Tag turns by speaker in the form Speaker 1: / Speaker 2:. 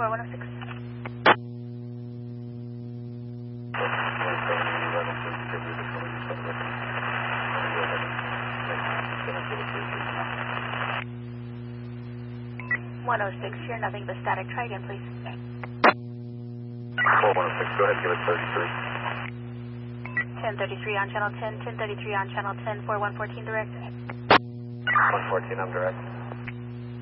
Speaker 1: 4106. You're nothing but static. Try again, please.
Speaker 2: 4106, go ahead, give it 33.
Speaker 1: 1033 on channel 10, 1033 on channel 10, 4114 direct.
Speaker 2: 114, I'm direct.